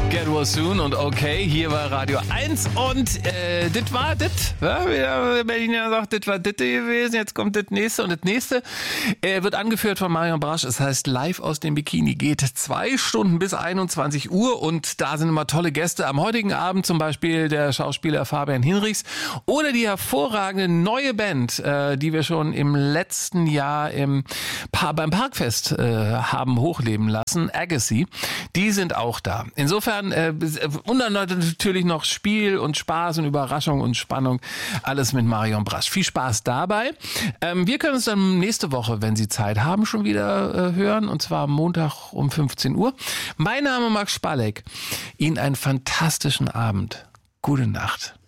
Get Well Soon und okay, hier war Radio 1 und das war das. Ja, wie der Berliner sagt, das war das gewesen, jetzt kommt das nächste und das nächste wird angeführt von Marion Brasch. Es heißt Live aus dem Bikini, geht 2 Stunden bis 21 Uhr und da sind immer tolle Gäste. Am heutigen Abend zum Beispiel der Schauspieler Fabian Hinrichs oder die hervorragende neue Band, die wir schon im letzten Jahr beim Parkfest haben hochleben lassen, Agassi. Die sind auch da. Insofern und dann natürlich noch Spiel und Spaß und Überraschung und Spannung. Alles mit Marion Brasch. Viel Spaß dabei. Wir können uns dann nächste Woche, wenn Sie Zeit haben, schon wieder hören. Und zwar am Montag um 15 Uhr. Mein Name ist Max Spalek. Ihnen einen fantastischen Abend. Gute Nacht.